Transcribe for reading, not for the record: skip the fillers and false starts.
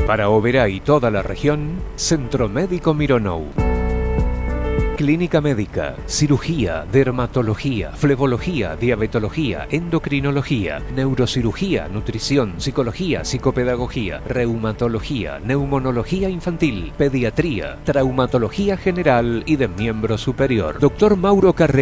Para Oberá y toda la región, Centro Médico Mironou. Clínica médica, cirugía, dermatología, flebología, diabetología, endocrinología, neurocirugía, nutrición, psicología, psicopedagogía, reumatología, neumonología infantil, pediatría, traumatología general y de miembro superior. Dr. Mauro Carrera.